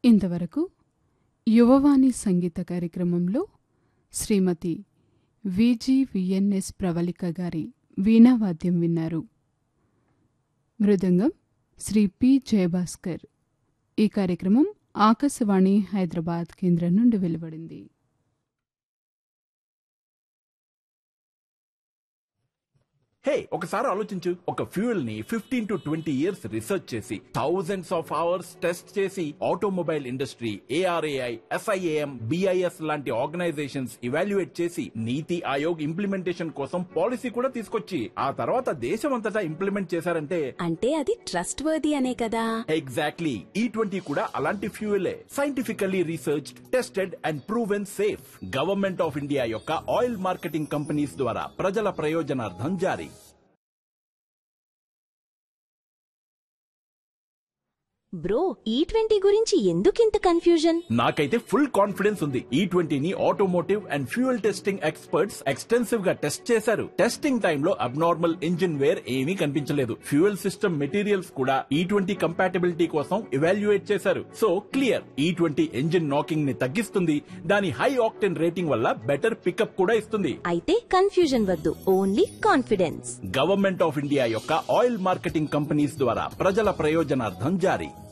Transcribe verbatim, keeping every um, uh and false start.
ఇంతవరకు యువవాణి సంగీత కార్యక్రమంలో శ్రీమతి విజి విఎన్ఎస్ ప్రవళిక గారి వీణావాద్యం విన్నారు. మృదంగం శ్రీ పి జయభాస్కర్. ఈ కార్యక్రమం ఆకాశవాణి హైదరాబాద్ కేంద్రం నుండి వెలువడింది. హే, ఒకసారి ఆలోచించు. ఒక ఫ్యూయల్ ని fifteen to twenty years research చేసి థౌజండ్స్ ఆఫ్ అవర్స్ టెస్ట్ చేసి automobile industry, ARAI, SIAM, BIS లాంటి ఆర్గనైజేషన్స్ ఇవాల్యుయేట్ చేసి నీతి ఆయోగ్ ఇంప్లిమెంటేషన్ కోసం పాలసీ కూడా తీసుకొచ్చి ఆ తర్వాత దేశం అంతటా ఇంప్లిమెంట్ చేశారంటే అంటే అది ట్రస్ట్ వర్ది అనే కదా. ఎగ్జాక్ట్లీ. ఈ ట్వంటీ కూడా అలాంటి ఫ్యూయలే. Scientifically researched, tested and proven safe. Government of India యొక్క ఆయిల్ మార్కెటింగ్ కంపెనీస్ ద్వారా ప్రజల ప్రయోజనార్థం జారీ. బ్రో, ఈ ట్వంటీ గురించి ఎందుకింత కన్ఫ్యూజన్? నాకైతే ఫుల్ కాన్ఫిడెన్స్ ఉంది. ఈ ట్వంటీని automotive and fuel testing experts extensive గా టెస్ట్ చేశారు. టెస్టింగ్ టైంలో అబ్నార్మల్ ఇంజిన్ వేర్ ఏమీ కనిపించలేదు. ఫ్యూయల్ సిస్టమ్ మెటీరియల్స్ కూడా ఈ ట్వంటీ కంపాటబిలిటీ కోసం ఇవాల్యుయేట్ చేశారు. సో క్లియర్, ఈ ట్వంటీ ఇంజిన్ నాకింగ్ ని తగ్గిస్తుంది. దాని హై ఆక్టెన్ రేటింగ్ వల్ల బెటర్ పికప్ కూడా ఇస్తుంది. అయితే కన్ఫ్యూజన్ వద్దు, only confidence. Government of India యొక్క ఆయిల్ మార్కెటింగ్ కంపెనీస్ ద్వారా ప్రజల ప్రయోజనార్థం జారీ.